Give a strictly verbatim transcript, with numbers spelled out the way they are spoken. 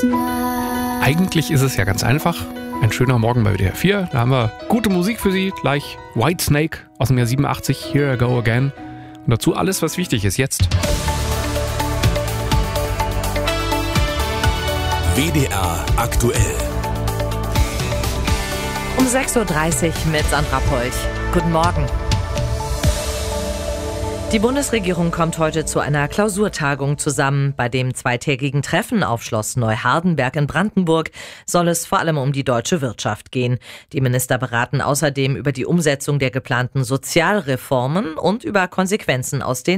Eigentlich ist es ja ganz einfach. Ein schöner Morgen bei W D R vier. Da haben wir gute Musik für Sie. Gleich Whitesnake aus dem Jahr siebenundachtzig. Here I Go Again. Und dazu alles, was wichtig ist jetzt. W D R aktuell. Um sechs Uhr dreißig mit Sandra Polch. Guten Morgen. Die Bundesregierung kommt heute zu einer Klausurtagung zusammen. Bei dem zweitägigen Treffen auf Schloss Neuhardenberg in Brandenburg soll es vor allem um die deutsche Wirtschaft gehen. Die Minister beraten außerdem über die Umsetzung der geplanten Sozialreformen und über Konsequenzen aus den